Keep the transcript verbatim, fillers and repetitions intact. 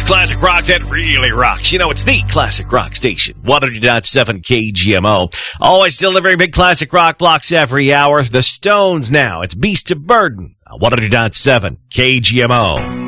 Classic rock that really rocks. You know, it's the classic rock station. one hundred point seven K G M O. Always delivering big classic rock blocks every hour. The Stones now. It's Beast of Burden. one hundred point seven K G M O.